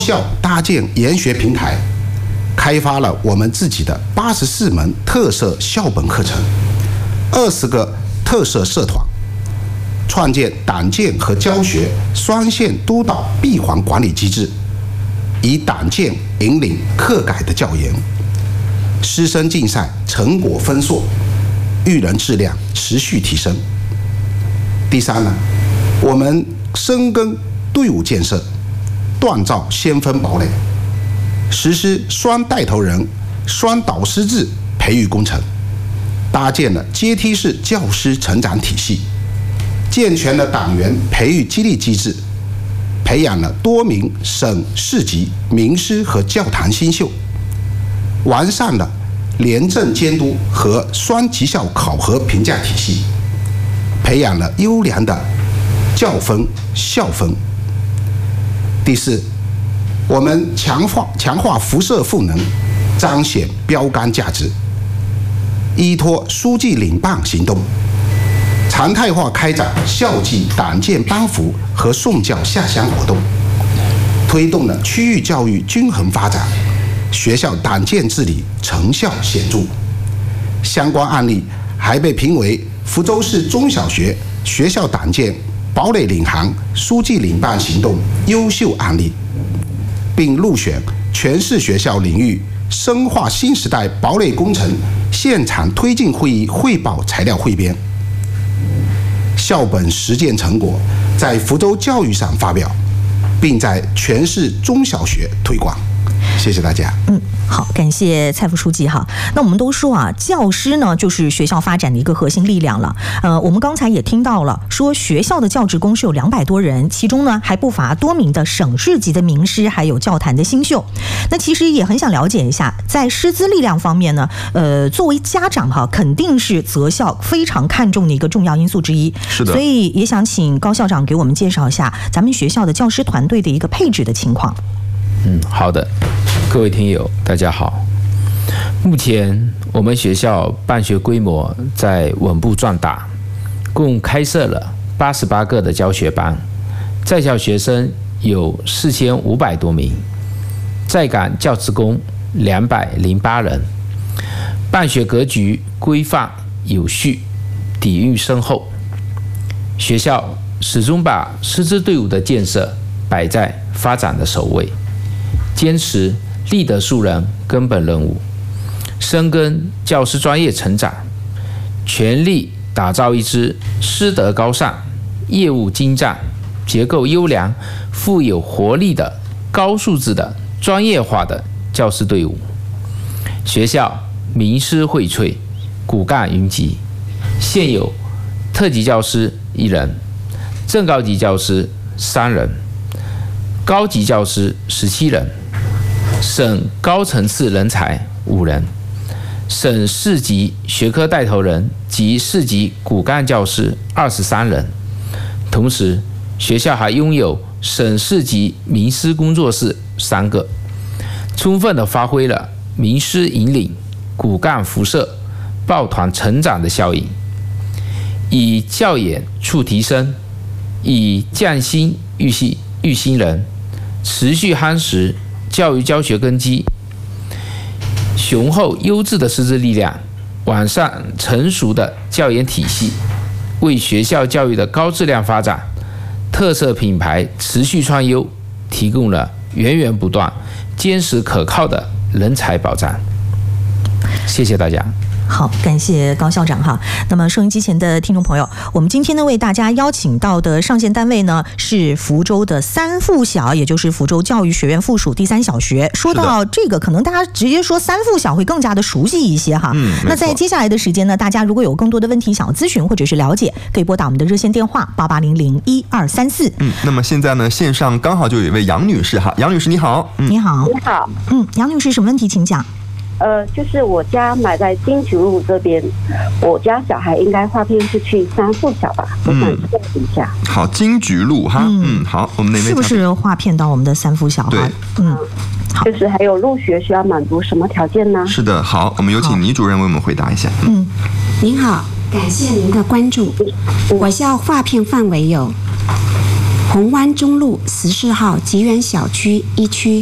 校搭建研学平台，开发了我们自己的84门特色校本课程，20个特色社团，创建党建和教学双线督导闭环管理机制，以党建引领课改的教研，师生竞赛成果丰硕，育人质量持续提升。第三呢，我们深耕队伍建设，锻造先锋堡垒，实施双带头人、双导师制培育工程，搭建了阶梯式教师成长体系，健全了党员培育激励机制，培养了多名省市级名师和教坛新秀，完善了廉政监督和双绩效考核评价体系，培养了优良的教风校风。第四，我们强化辐射赋能，彰显标杆价值，依托书记领棒行动，常态化开展校际党建班服和送教下乡活动，推动了区域教育均衡发展，学校党建治理成效显著。相关案例还被评为福州市中小学学校党建堡垒领航、书记领棒行动优秀案例，并入选全市学校领域深化新时代堡垒工程现场推进会议汇报材料汇编。校本实践成果在福州教育上发表，并在全市中小学推广。谢谢大家。 好，感谢蔡副书记哈。那我们都说啊，教师呢就是学校发展的一个核心力量了。我们刚才也听到了，说学校的教职工是有200多人，其中呢还不乏多名的省市级的名师，还有教坛的新秀。那其实也很想了解一下，在师资力量方面呢，作为家长哈，肯定是择校非常看重的一个重要因素之一。 是的。 所以也想请高校长给我们介绍一下咱们学校的教师团队的一个配置的情况。 好的，各位听友大家好。目前我们学校办学规模在稳步壮大，共开设了88个的教学班，在校学生有4500多名，在岗教职工208人，办学格局规范有序，底蕴深厚。学校始终把师资队伍的建设摆在发展的首位，坚持立德树人根本任务，深耕教师专业成长，全力打造一支师德高尚、业务精湛、结构优良、富有活力的高素质的专业化的教师队伍。学校名师荟萃，骨干云集，现有特级教师1人，正高级教师3人，高级教师17人，省高层次人才5人，省市级学科带头人及市级骨干教师23人。同时，学校还拥有省市级名师工作室3个，充分地发挥了名师引领、骨干辐射、抱团成长的效应，以教研促提升，以匠心育新人，持续夯实教育教学根基，雄厚优质的师资力量，完善成熟的教研体系，为学校教育的高质量发展、特色品牌持续创优提供了源源不断、坚实可靠的人才保障。谢谢大家。 好，感谢高校长哈。那么收音机前的听众朋友，我们今天呢为大家邀请到的上线单位呢是福州的3附小，也就是福州教育学院附属第3小学。说到这个，可能大家直接说3附小会更加的熟悉一些哈。那在接下来的时间呢，大家如果有更多的问题想要咨询或者是了解，可以拨打我们的热线电话88001234。 那么现在呢，线上刚好就有一位杨女士哈，杨女士你好。 你好。 你好。 杨女士，什么问题请讲？ 就是我家买在金菊路这边，我家小孩应该划片是去3附小吧？我想确认一下。 好，金菊路哈，好，我们那边是不是划片到我们的3附小？ 对， 好，就是还有入学需要满足什么条件呢？ 是的，好，我们有请倪主任为我们回答一下。 您好，感谢您的关注。我校划片范围有红湾中路14号吉园小区1区。